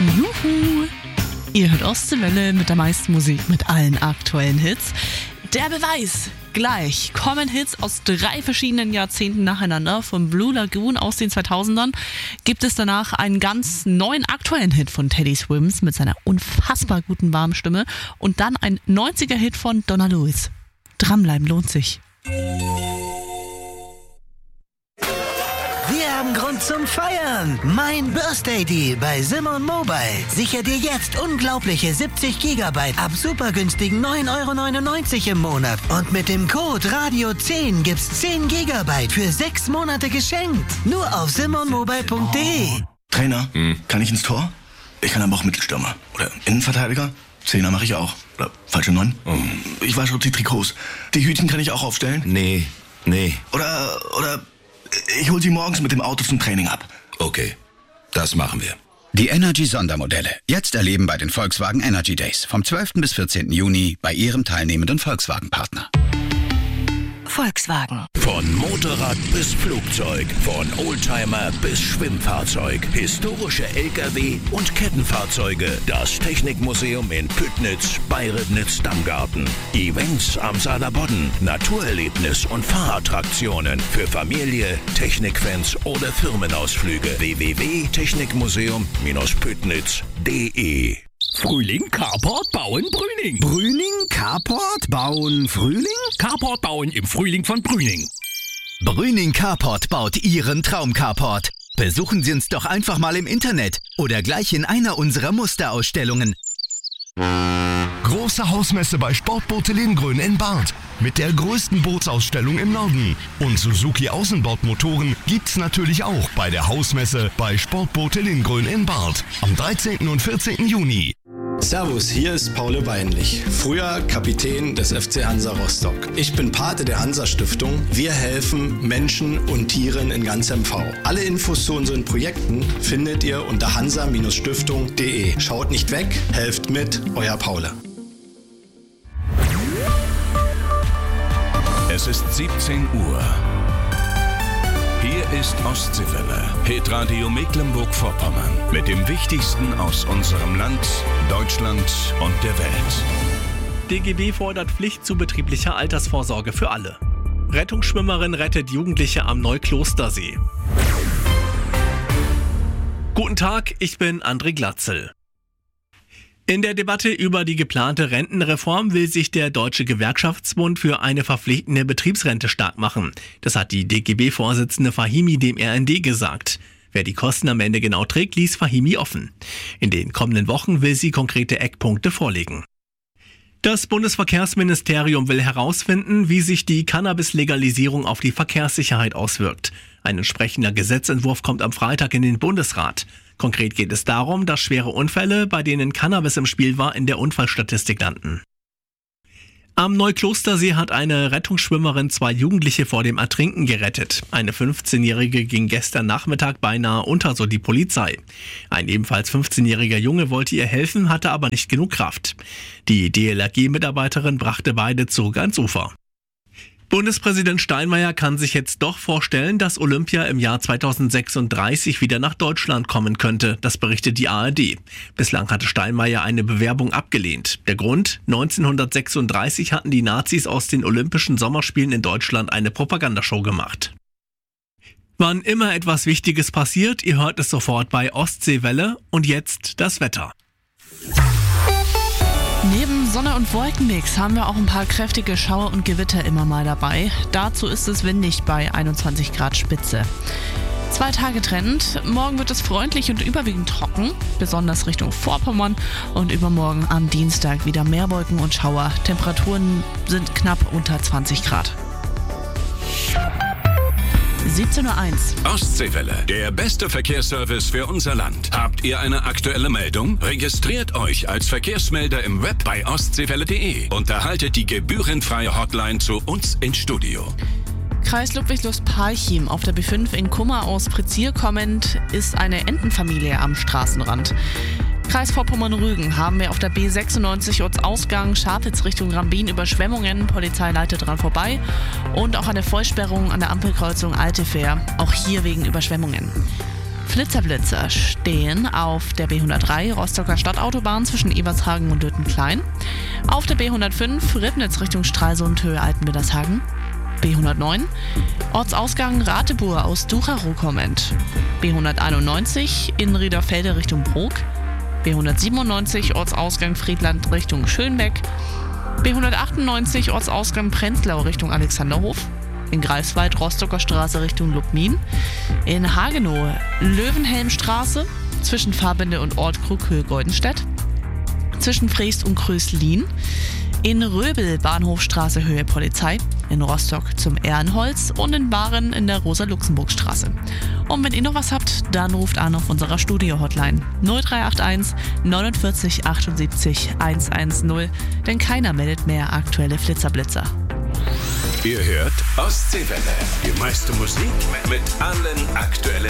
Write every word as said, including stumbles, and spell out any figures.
Juhu! Ihr hört Ostseewelle mit der meisten Musik, mit allen aktuellen Hits. Der Beweis! Gleich kommen Hits aus drei verschiedenen Jahrzehnten nacheinander. Von Blue Lagoon aus den zweitausendern gibt es danach einen ganz neuen aktuellen Hit von Teddy Swims mit seiner unfassbar guten warmen Stimme und dann ein neunziger-Hit von Donna Lewis. Dranbleiben lohnt sich. Wir haben Grund zum Feiern. Mein Birthday Deal bei Simon Mobile. Sicher dir jetzt unglaubliche siebzig Gigabyte ab super günstigen neun Euro neunundneunzig im Monat. Und mit dem Code Radio zehn gibt's zehn Gigabyte für sechs Monate geschenkt. Nur auf simon mobile punkt de. Trainer, hm. kann ich ins Tor? Ich kann aber auch Mittelstürmer. Oder Innenverteidiger? Zehner mache ich auch. Oder falsche Neun? Oh. Ich wasche die Trikots. Die Hütchen kann ich auch aufstellen? Nee, nee. Oder, oder... Ich hol sie morgens mit dem Auto zum Training ab. Okay, das machen wir. Die Energy-Sondermodelle. Jetzt erleben bei den Volkswagen Energy Days. Vom zwölften bis vierzehnten Juni bei Ihrem teilnehmenden Volkswagen-Partner. Volkswagen. Von Motorrad bis Flugzeug, von Oldtimer bis Schwimmfahrzeug, historische L K W und Kettenfahrzeuge. Das Technikmuseum in Püttnitz bei Ribnitz-Damgarten. Events am Saarlandbodden, Naturerlebnis und Fahrattraktionen für Familie, Technikfans oder Firmenausflüge. w w w punkt technikmuseum Bindestrich püttnitz punkt de. Frühling, Carport, Bauen, Brüning. Brüning, Carport, Bauen, Frühling? Carport bauen im Frühling von Brüning. Brüning Carport baut Ihren Traum-Carport. Besuchen Sie uns doch einfach mal im Internet oder gleich in einer unserer Musterausstellungen. Große Hausmesse bei Sportboote Lindgrün in Barth mit der größten Bootsausstellung im Norden. Und Suzuki Außenbordmotoren gibt's natürlich auch bei der Hausmesse bei Sportboote Lindgrün in Barth am dreizehnten und vierzehnten Juni. Servus, hier ist Paul Weinlich, früher Kapitän des F C Hansa Rostock. Ich bin Pate der Hansa Stiftung. Wir helfen Menschen und Tieren in ganz M V. Alle Infos zu unseren Projekten findet ihr unter hansa Stiftung punkt de. Schaut nicht weg, helft mit, euer Paul. Es ist siebzehn Uhr. Hier ist Ostseewelle, Hitradio Mecklenburg-Vorpommern mit dem Wichtigsten aus unserem Land, Deutschland und der Welt. D G B fordert Pflicht zu betrieblicher Altersvorsorge für alle. Rettungsschwimmerin rettet Jugendliche am Neuklostersee. Guten Tag, ich bin André Glatzel. In der Debatte über die geplante Rentenreform will sich der Deutsche Gewerkschaftsbund für eine verpflichtende Betriebsrente stark machen. Das hat die D G B-Vorsitzende Fahimi dem R N D gesagt. Wer die Kosten am Ende genau trägt, ließ Fahimi offen. In den kommenden Wochen will sie konkrete Eckpunkte vorlegen. Das Bundesverkehrsministerium will herausfinden, wie sich die Cannabis-Legalisierung auf die Verkehrssicherheit auswirkt. Ein entsprechender Gesetzentwurf kommt am Freitag in den Bundesrat. Konkret geht es darum, dass schwere Unfälle, bei denen Cannabis im Spiel war, in der Unfallstatistik landen. Am Neuklostersee hat eine Rettungsschwimmerin zwei Jugendliche vor dem Ertrinken gerettet. Eine fünfzehnjährige ging gestern Nachmittag beinahe unter, so die Polizei. Ein ebenfalls fünfzehnjähriger Junge wollte ihr helfen, hatte aber nicht genug Kraft. Die D L R G-Mitarbeiterin brachte beide zurück ans Ufer. Bundespräsident Steinmeier kann sich jetzt doch vorstellen, dass Olympia im Jahr zweitausendsechsunddreißig wieder nach Deutschland kommen könnte. Das berichtet die A R D. Bislang hatte Steinmeier eine Bewerbung abgelehnt. Der Grund? neunzehnhundertsechsunddreißig hatten die Nazis aus den Olympischen Sommerspielen in Deutschland eine Propagandashow gemacht. Wann immer etwas Wichtiges passiert, ihr hört es sofort bei Ostseewelle. Und jetzt das Wetter. Neben Sonne- und Wolkenmix haben wir auch ein paar kräftige Schauer und Gewitter immer mal dabei. Dazu ist es windig bei einundzwanzig Grad Spitze. Zwei Tage trennend. Morgen wird es freundlich und überwiegend trocken, besonders Richtung Vorpommern. Und übermorgen am Dienstag wieder mehr Wolken und Schauer. Temperaturen sind knapp unter zwanzig Grad. siebzehn Uhr eins. Ostseewelle, der beste Verkehrsservice für unser Land. Habt ihr eine aktuelle Meldung? Registriert euch als Verkehrsmelder im Web bei ostseewelle punkt de und erhaltet die gebührenfreie Hotline zu uns ins Studio. Kreis Ludwigslust-Parchim auf der B fünf in Kummer aus Prezier kommend ist eine Entenfamilie am Straßenrand. Kreis Vorpommern-Rügen haben wir auf der B sechsundneunzig Ortsausgang Scharfitz Richtung Rambin Überschwemmungen. Polizei leitet dran vorbei. Und auch eine Vollsperrung an der Ampelkreuzung Altefähr. Auch hier wegen Überschwemmungen. Flitzer-Blitzer stehen auf der B hundertdrei Rostocker Stadtautobahn zwischen Ebershagen und Lüttenklein, auf der B hundertfünf Ribnitz Richtung Stralsund Höhe Altenwildershagen, B hundertneun Ortsausgang Ratebur aus Ducharo kommend, B hunderteinundneunzig Innenriederfelde Richtung Brok, B hundertsiebenundneunzig Ortsausgang Friedland Richtung Schönbeck, B hundertachtundneunzig Ortsausgang Prenzlau Richtung Alexanderhof, in Greifswald Rostocker Straße Richtung Lubmin, in Hagenow Löwenhelmstraße zwischen Fahrbinde und Ort Krug-Höhe-Goldenstedt, zwischen Freest und Kröslin, in Röbel Bahnhofstraße Höhe Polizei, in Rostock zum Ehrenholz und in Bahren in der Rosa-Luxemburg-Straße. Und wenn ihr noch was habt, dann ruft an auf unserer Studio-Hotline null drei acht eins neunundvierzig achtundsiebzig hundertzehn, denn keiner meldet mehr aktuelle Flitzer-Blitzer. Ihr hört Ostseewelle. Die meiste Musik mit allen aktuellen